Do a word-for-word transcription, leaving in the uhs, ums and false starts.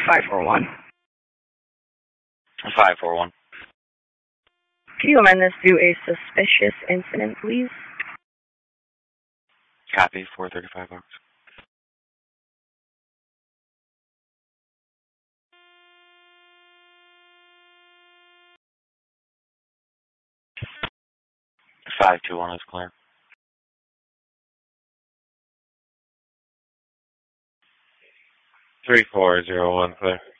five four one. five four one. Can you amend this to a suspicious incident, please? Copy, four thirty-five bucks. five two one is clear. three four zero one clear.